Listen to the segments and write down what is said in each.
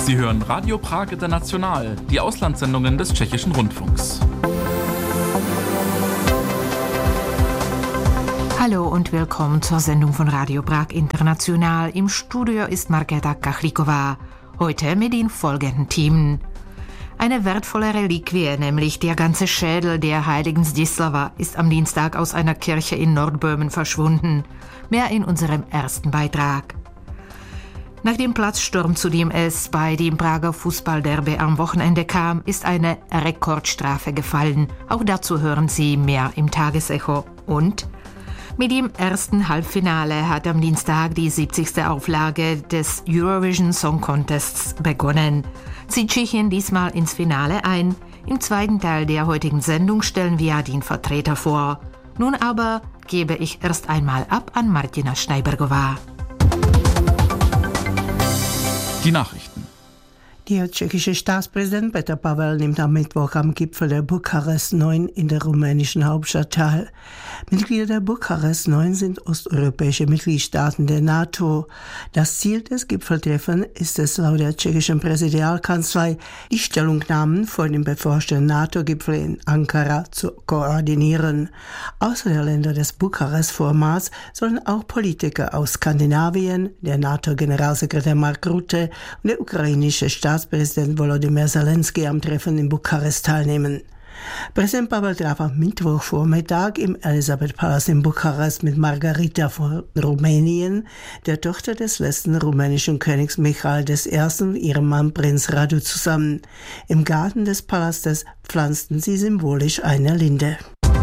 Sie hören Radio Prag International, die Auslandssendungen des Tschechischen Rundfunks. Hallo und willkommen zur Sendung von Radio Prag International. Im Studio ist Markéta Kachlíková. Heute mit den folgenden Themen. Eine wertvolle Reliquie, nämlich der ganze Schädel der heiligen Zdislava, ist am Dienstag aus einer Kirche in Nordböhmen verschwunden. Mehr in unserem ersten Beitrag. Nach dem Platzsturm, zu dem es bei dem Prager Fußballderby am Wochenende kam, ist eine Rekordstrafe gefallen. Auch dazu hören Sie mehr im Tagesecho. Und mit dem ersten Halbfinale hat am Dienstag die 70. Auflage des Eurovision Song Contests begonnen. Zieht Tschechien diesmal ins Finale ein? Im zweiten Teil der heutigen Sendung stellen wir den Vertreter vor. Nun aber gebe ich erst einmal ab an Martina Schneibergová. Die Nachrichten. Der tschechische Staatspräsident Petr Pavel nimmt am Mittwoch am Gipfel der Bukarest 9 in der rumänischen Hauptstadt teil. Mitglieder der Bukarest 9 sind osteuropäische Mitgliedstaaten der NATO. Das Ziel des Gipfeltreffens ist es laut der tschechischen Präsidialkanzlei, die Stellungnahmen vor dem bevorstehenden NATO-Gipfel in Ankara zu koordinieren. Außer der Länder des Bukarest-Formats sollen auch Politiker aus Skandinavien, der NATO-Generalsekretär Mark Rutte und der ukrainische Staatspräsident Volodymyr Zelensky am Treffen in Bukarest teilnehmen. Präsident Pavel traf am Mittwochvormittag im Elisabeth-Palast in Bukarest mit Margarita von Rumänien, der Tochter des letzten rumänischen Königs Michael I. und ihrem Mann Prinz Radu zusammen. Im Garten des Palastes pflanzten sie symbolisch eine Linde.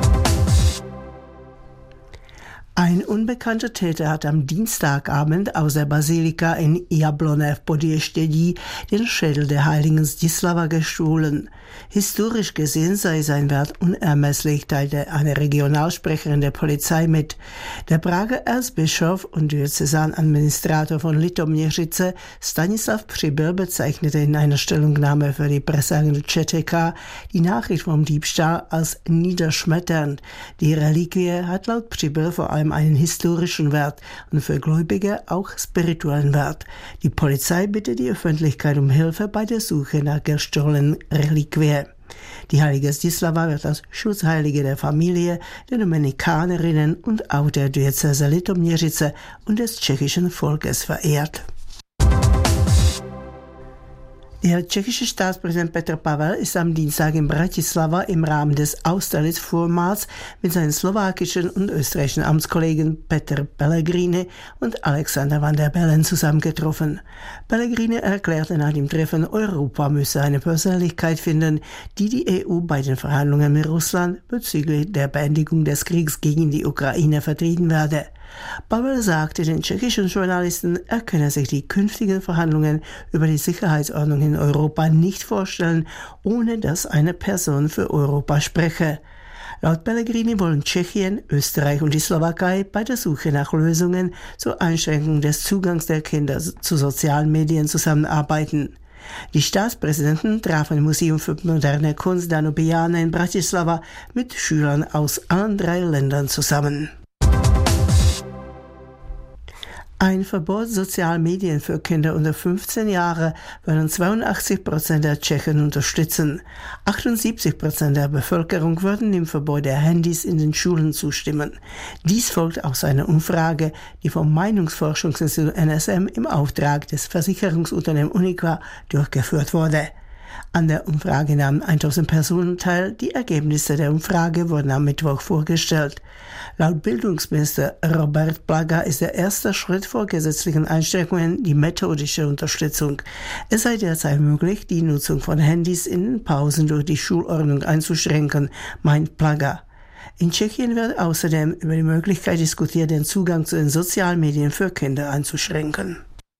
Ein unbekannter Täter hat am Dienstagabend aus der Basilika in Jablonev-Podještědí den Schädel der heiligen Zdislava gestohlen. Historisch gesehen sei sein Wert unermesslich, teilte eine Regionalsprecherin der Polizei mit. Der Prager Erzbischof und Diözesanadministrator von Litoměřice Stanislav Přibyl bezeichnete in einer Stellungnahme für die Presseagentur ČTK die Nachricht vom Diebstahl als niederschmetternd. Die Reliquie hat laut Přibyl vor allem einen historischen Wert und für Gläubige auch spirituellen Wert. Die Polizei bittet die Öffentlichkeit um Hilfe bei der Suche nach gestohlenen Reliquien. Die heilige Zdislava wird als Schutzheilige der Familie, der Dominikanerinnen und auch der Diözese Litoměřice und des tschechischen Volkes verehrt. Der tschechische Staatspräsident Petr Pavel ist am Dienstag in Bratislava im Rahmen des Austerlitz-Formats mit seinen slowakischen und österreichischen Amtskollegen Peter Pellegrini und Alexander Van der Bellen zusammengetroffen. Pellegrini erklärte nach dem Treffen, Europa müsse eine Persönlichkeit finden, die die EU bei den Verhandlungen mit Russland bezüglich der Beendigung des Kriegs gegen die Ukraine vertreten werde. Pavel sagte den tschechischen Journalisten, er könne sich die künftigen Verhandlungen über die Sicherheitsordnung in Europa nicht vorstellen, ohne dass eine Person für Europa spreche. Laut Pellegrini wollen Tschechien, Österreich und die Slowakei bei der Suche nach Lösungen zur Einschränkung des Zugangs der Kinder zu sozialen Medien zusammenarbeiten. Die Staatspräsidenten trafen im Museum für moderne Kunst Danubiana in Bratislava mit Schülern aus allen 3 Ländern zusammen. Ein Verbot sozialer Medien für Kinder unter 15 Jahre würden 82% der Tschechen unterstützen. 78% der Bevölkerung würden dem Verbot der Handys in den Schulen zustimmen. Dies folgt aus einer Umfrage, die vom Meinungsforschungsinstitut NSM im Auftrag des Versicherungsunternehmens Uniqa durchgeführt wurde. An der Umfrage nahmen 1000 Personen teil. Die Ergebnisse der Umfrage wurden am Mittwoch vorgestellt. Laut Bildungsminister Robert Plaga ist der erste Schritt vor gesetzlichen Einschränkungen die methodische Unterstützung. Es sei derzeit möglich, die Nutzung von Handys in den Pausen durch die Schulordnung einzuschränken, meint Plaga. In Tschechien wird außerdem über die Möglichkeit diskutiert, den Zugang zu den sozialen Medien für Kinder einzuschränken.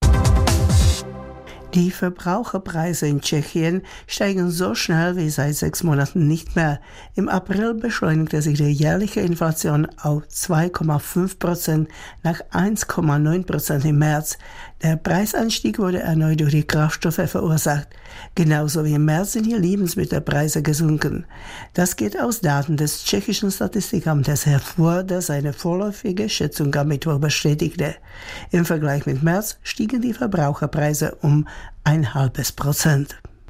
Die Verbraucherpreise in Tschechien steigen so schnell wie seit 6 Monaten nicht mehr. Im April beschleunigte sich die jährliche Inflation auf 2,5% nach 1,9% im März. Der Preisanstieg wurde erneut durch die Kraftstoffe verursacht. Genauso wie im März sind hier Lebensmittelpreise gesunken. Das geht aus Daten des tschechischen Statistikamtes hervor, das seine vorläufige Schätzung am Mittwoch bestätigte. Im Vergleich mit März stiegen die Verbraucherpreise um 0,5%.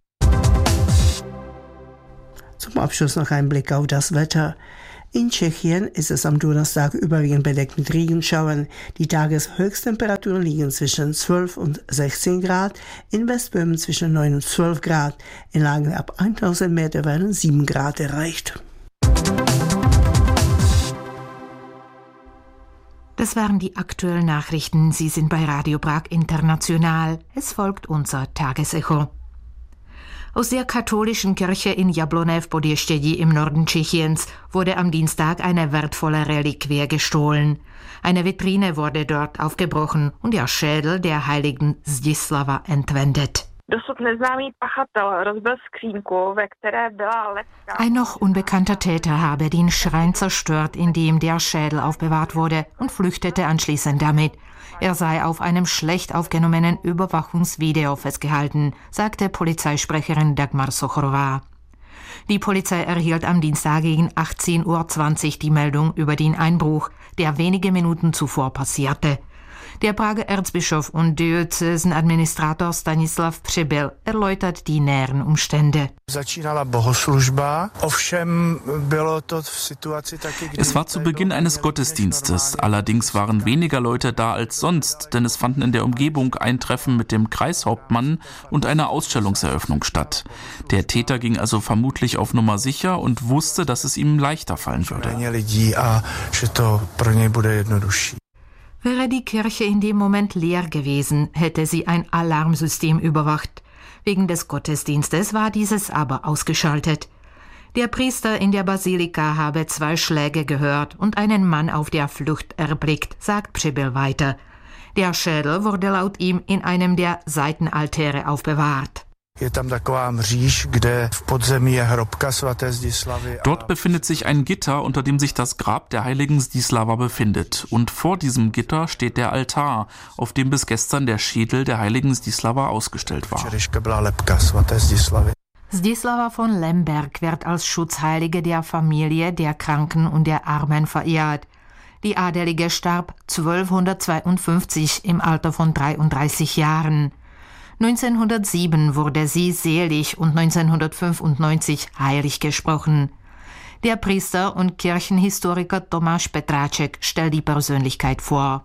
Zum Abschluss noch ein Blick auf das Wetter. In Tschechien ist es am Donnerstag überwiegend bedeckt mit Regenschauern. Die Tageshöchsttemperaturen liegen zwischen 12 und 16 Grad, in Westböhmen zwischen 9 und 12 Grad. In Lagen ab 1000 Meter werden 7 Grad erreicht. Das waren die aktuellen Nachrichten. Sie sind bei Radio Prag International. Es folgt unser Tagesecho. Aus der katholischen Kirche in Jablonné v Podještědí im Norden Tschechiens wurde am Dienstag eine wertvolle Reliquie gestohlen. Eine Vitrine wurde dort aufgebrochen und der Schädel der heiligen Zdislava entwendet. Ein noch unbekannter Täter habe den Schrein zerstört, in dem der Schädel aufbewahrt wurde, und flüchtete anschließend damit. Er sei auf einem schlecht aufgenommenen Überwachungsvideo festgehalten, sagte Polizeisprecherin Dagmar Sochorova. Die Polizei erhielt am Dienstag gegen 18:20 Uhr die Meldung über den Einbruch, der wenige Minuten zuvor passierte. Der Prager Erzbischof und Diözesenadministrator Stanislav Přibyl erläutert die näheren Umstände. Es war zu Beginn eines Gottesdienstes, allerdings waren weniger Leute da als sonst, denn es fanden in der Umgebung ein Treffen mit dem Kreishauptmann und eine Ausstellungseröffnung statt. Der Täter ging also vermutlich auf Nummer sicher und wusste, dass es ihm leichter fallen würde. Wäre die Kirche in dem Moment leer gewesen, hätte sie ein Alarmsystem überwacht. Wegen des Gottesdienstes war dieses aber ausgeschaltet. Der Priester in der Basilika habe 2 Schläge gehört und einen Mann auf der Flucht erblickt, sagt Přibyl weiter. Der Schädel wurde laut ihm in einem der Seitenaltäre aufbewahrt. Dort befindet sich ein Gitter, unter dem sich das Grab der heiligen Zdislava befindet. Und vor diesem Gitter steht der Altar, auf dem bis gestern der Schädel der heiligen Zdislava ausgestellt war. Zdislava von Lemberg wird als Schutzheilige der Familie, der Kranken und der Armen verehrt. Die Adelige starb 1252 im Alter von 33 Jahren. 1907 wurde sie selig und 1995 heilig gesprochen. Der Priester und Kirchenhistoriker Tomáš Petráček stellt die Persönlichkeit vor.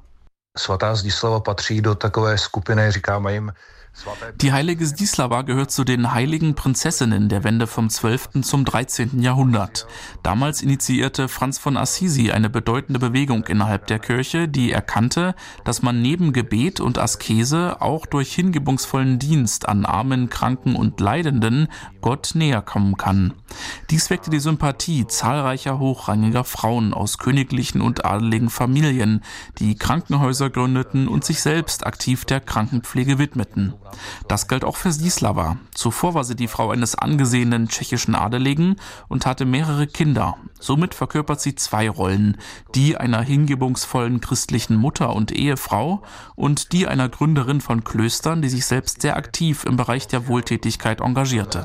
Die heilige Zdislava gehört zu den heiligen Prinzessinnen der Wende vom 12. zum 13. Jahrhundert. Damals initiierte Franz von Assisi eine bedeutende Bewegung innerhalb der Kirche, die erkannte, dass man neben Gebet und Askese auch durch hingebungsvollen Dienst an Armen, Kranken und Leidenden Gott näher kommen kann. Dies weckte die Sympathie zahlreicher hochrangiger Frauen aus königlichen und adeligen Familien, die Krankenhäuser gründeten und sich selbst aktiv der Krankenpflege widmeten. Das galt auch für Zdislava. Zuvor war sie die Frau eines angesehenen tschechischen Adeligen und hatte mehrere Kinder. Somit verkörpert sie 2 Rollen, die einer hingebungsvollen christlichen Mutter und Ehefrau und die einer Gründerin von Klöstern, die sich selbst sehr aktiv im Bereich der Wohltätigkeit engagierte.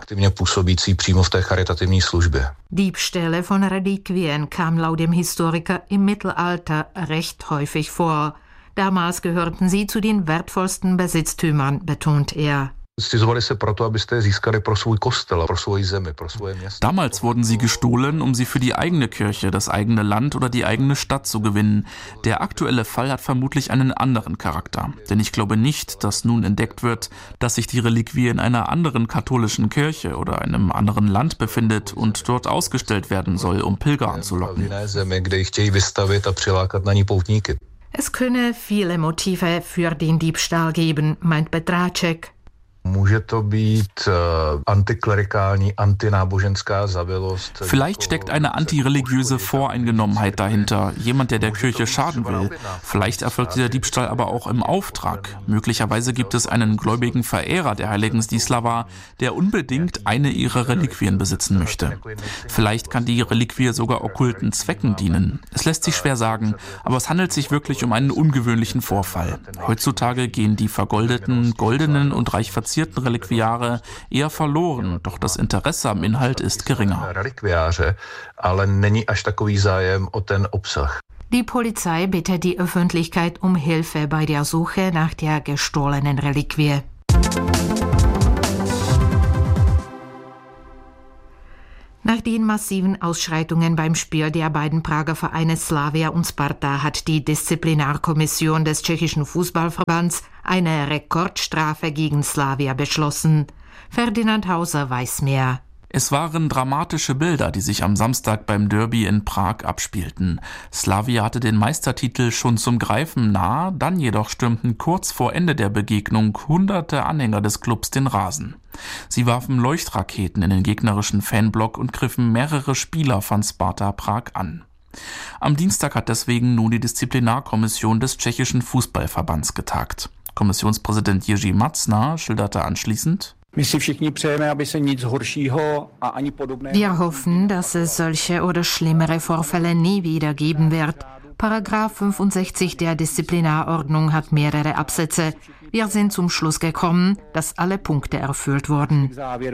Diebstähle von Reliquien kam laut dem Historiker im Mittelalter recht häufig vor. Damals gehörten sie zu den wertvollsten Besitztümern, betont er. Damals wurden sie gestohlen, um sie für die eigene Kirche, das eigene Land oder die eigene Stadt zu gewinnen. Der aktuelle Fall hat vermutlich einen anderen Charakter. Denn ich glaube nicht, dass nun entdeckt wird, dass sich die Reliquie in einer anderen katholischen Kirche oder einem anderen Land befindet und dort ausgestellt werden soll, um Pilger anzulocken. Es könne viele Motive für den Diebstahl geben, meint Petráček. Vielleicht steckt eine antireligiöse Voreingenommenheit dahinter, jemand, der Kirche schaden will. Vielleicht erfolgt der Diebstahl aber auch im Auftrag. Möglicherweise gibt es einen gläubigen Verehrer der heiligen Zdislava, der unbedingt eine ihrer Reliquien besitzen möchte. Vielleicht kann die Reliquie sogar okkulten Zwecken dienen. Es lässt sich schwer sagen, aber es handelt sich wirklich um einen ungewöhnlichen Vorfall. Heutzutage gehen die vergoldeten, goldenen und reich verzierten Reliquiare eher verloren, doch das Interesse am Inhalt ist geringer. Die Polizei bittet die Öffentlichkeit um Hilfe bei der Suche nach der gestohlenen Reliquie. Nach den massiven Ausschreitungen beim Spiel der beiden Prager Vereine Slavia und Sparta hat die Disziplinarkommission des tschechischen Fußballverbands eine Rekordstrafe gegen Slavia beschlossen. Ferdinand Hauser weiß mehr. Es waren dramatische Bilder, die sich am Samstag beim Derby in Prag abspielten. Slavia hatte den Meistertitel schon zum Greifen nah, dann jedoch stürmten kurz vor Ende der Begegnung hunderte Anhänger des Clubs den Rasen. Sie warfen Leuchtraketen in den gegnerischen Fanblock und griffen mehrere Spieler von Sparta Prag an. Am Dienstag hat deswegen nun die Disziplinarkommission des tschechischen Fußballverbands getagt. Kommissionspräsident Jiří Macna schilderte anschließend: Wir hoffen, dass es solche oder schlimmere Vorfälle nie wieder geben wird. Paragraph 65 der Disziplinarordnung hat mehrere Absätze. Wir sind zum Schluss gekommen, dass alle Punkte erfüllt wurden.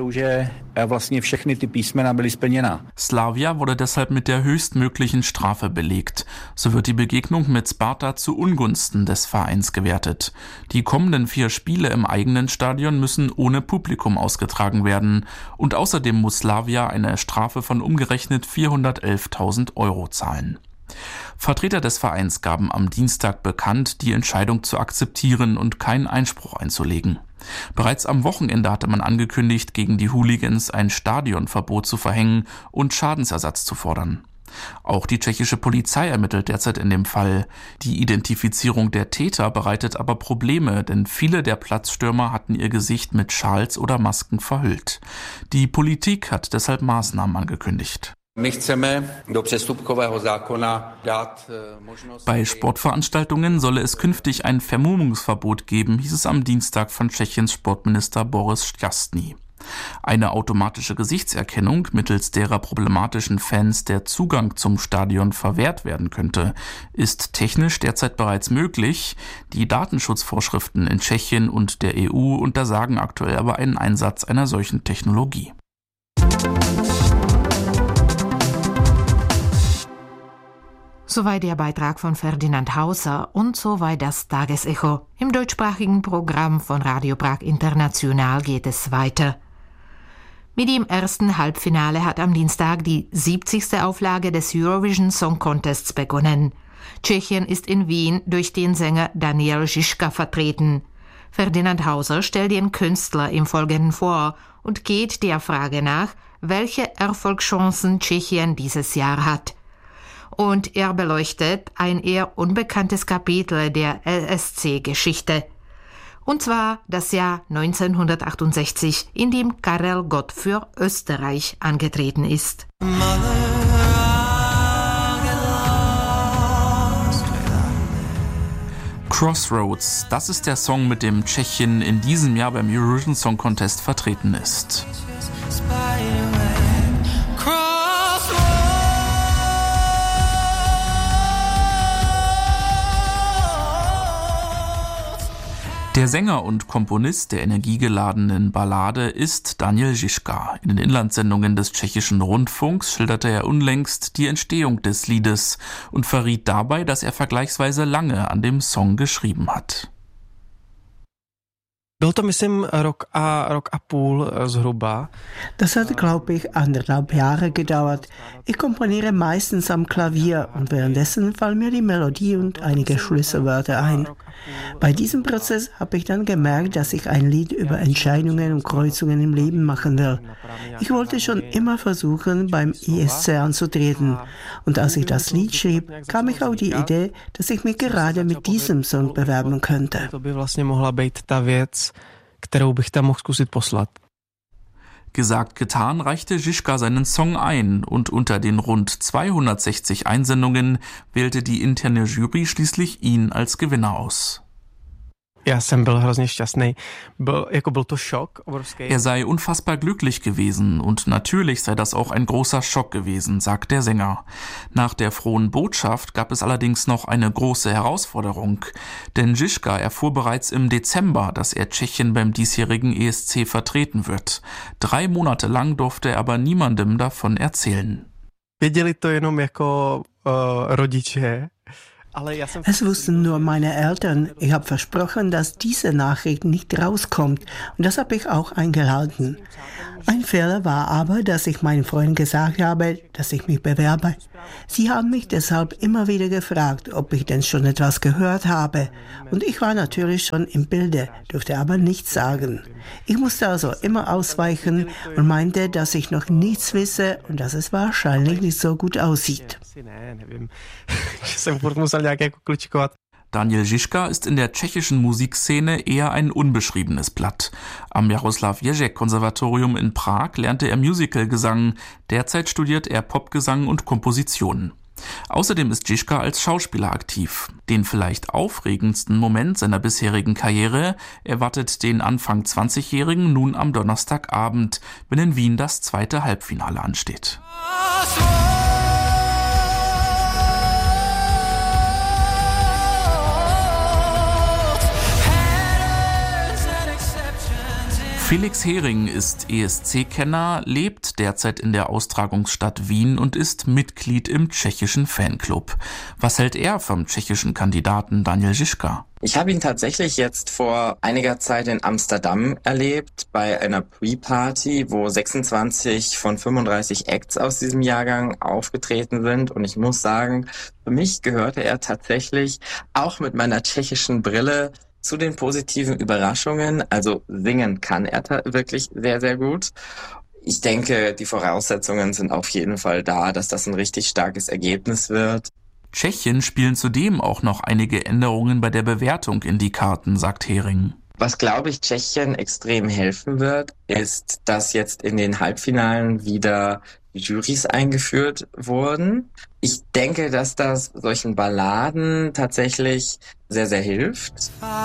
Slavia wurde deshalb mit der höchstmöglichen Strafe belegt. So wird die Begegnung mit Sparta zu Ungunsten des Vereins gewertet. Die kommenden 4 Spiele im eigenen Stadion müssen ohne Publikum ausgetragen werden. Und außerdem muss Slavia eine Strafe von umgerechnet 411.000 € zahlen. Vertreter des Vereins gaben am Dienstag bekannt, die Entscheidung zu akzeptieren und keinen Einspruch einzulegen. Bereits am Wochenende hatte man angekündigt, gegen die Hooligans ein Stadionverbot zu verhängen und Schadensersatz zu fordern. Auch die tschechische Polizei ermittelt derzeit in dem Fall. Die Identifizierung der Täter bereitet aber Probleme, denn viele der Platzstürmer hatten ihr Gesicht mit Schals oder Masken verhüllt. Die Politik hat deshalb Maßnahmen angekündigt. Bei Sportveranstaltungen solle es künftig ein Vermummungsverbot geben, hieß es am Dienstag von Tschechiens Sportminister Boris Šťastný. Eine automatische Gesichtserkennung, mittels derer problematischen Fans der Zugang zum Stadion verwehrt werden könnte, ist technisch derzeit bereits möglich. Die Datenschutzvorschriften in Tschechien und der EU untersagen aktuell aber einen Einsatz einer solchen Technologie. Soweit der Beitrag von Ferdinand Hauser und soweit das Tagesecho. Im deutschsprachigen Programm von Radio Prag International geht es weiter. Mit dem ersten Halbfinale hat am Dienstag die 70. Auflage des Eurovision Song Contests begonnen. Tschechien ist in Wien durch den Sänger Daniel Žižka vertreten. Ferdinand Hauser stellt den Künstler im Folgenden vor und geht der Frage nach, welche Erfolgschancen Tschechien dieses Jahr hat. Und er beleuchtet ein eher unbekanntes Kapitel der LSC-Geschichte. Und zwar das Jahr 1968, in dem Karel Gott für Österreich angetreten ist. Crossroads, das ist der Song, mit dem Tschechien in diesem Jahr beim Eurovision Song Contest vertreten ist. Der Sänger und Komponist der energiegeladenen Ballade ist Daniel Žižka. In den Inlandssendungen des tschechischen Rundfunks schilderte er unlängst die Entstehung des Liedes und verriet dabei, dass er vergleichsweise lange an dem Song geschrieben hat. Byl to, myslím, rok a půl zhruba. Das hat, glaube ich, 1,5 Jahre gedauert. Ich komponiere meistens am Klavier und währenddessen fallen mir die Melodie und einige Schlüsselwörter ein. Bei diesem Prozess habe ich dann gemerkt, dass ich ein Lied über Entscheidungen und Kreuzungen im Leben machen will. Ich wollte schon immer versuchen, beim ESC anzutreten. Und als ich das Lied schrieb, kam ich auf die Idee, dass ich mich gerade mit diesem Song bewerben könnte. To by vlastně mohla být ta věc, kterou bych tam mohl zkusit poslat. Gesagt, getan, reichte Žižka seinen Song ein und unter den rund 260 Einsendungen wählte die interne Jury schließlich ihn als Gewinner aus. Já jsem byl hrozně šťastný. Byl to šok obrovský. Er sei unfassbar glücklich gewesen und natürlich sei das auch ein großer Schock gewesen, sagt der Sänger. Nach der frohen Botschaft gab es allerdings noch eine große Herausforderung. Denn Žižka erfuhr bereits im Dezember, dass er Tschechien beim diesjährigen ESC vertreten wird. 3 Monate lang durfte er aber niemandem davon erzählen. Věděli to jenom jako rodiče. Es wussten nur meine Eltern. Ich habe versprochen, dass diese Nachricht nicht rauskommt. Und das habe ich auch eingehalten. Ein Fehler war aber, dass ich meinen Freunden gesagt habe, dass ich mich bewerbe. Sie haben mich deshalb immer wieder gefragt, ob ich denn schon etwas gehört habe. Und ich war natürlich schon im Bilde, durfte aber nichts sagen. Ich musste also immer ausweichen und meinte, dass ich noch nichts wisse und dass es wahrscheinlich nicht so gut aussieht. Daniel Žižka ist in der tschechischen Musikszene eher ein unbeschriebenes Blatt. Am Jaroslav Ježek-Konservatorium in Prag lernte er Musicalgesang. Derzeit studiert er Popgesang und Komposition. Außerdem ist Žižka als Schauspieler aktiv. Den vielleicht aufregendsten Moment seiner bisherigen Karriere erwartet den Anfang 20-Jährigen nun am Donnerstagabend, wenn in Wien das zweite Halbfinale ansteht. Felix Hering ist ESC-Kenner, lebt derzeit in der Austragungsstadt Wien und ist Mitglied im tschechischen Fanclub. Was hält er vom tschechischen Kandidaten Daniel Žižka? Ich habe ihn tatsächlich jetzt vor einiger Zeit in Amsterdam erlebt, bei einer Pre-Party, wo 26 von 35 Acts aus diesem Jahrgang aufgetreten sind. Und ich muss sagen, für mich gehörte er tatsächlich auch mit meiner tschechischen Brille zu den positiven Überraschungen. Also singen kann er wirklich sehr, sehr gut. Ich denke, die Voraussetzungen sind auf jeden Fall da, dass das ein richtig starkes Ergebnis wird. Tschechien spielen zudem auch noch einige Änderungen bei der Bewertung in die Karten, sagt Hering. Was, glaube ich, Tschechien extrem helfen wird, ist, dass jetzt in den Halbfinalen wieder Jurys eingeführt wurden. Ich denke, dass das solchen Balladen tatsächlich sehr, sehr hilft.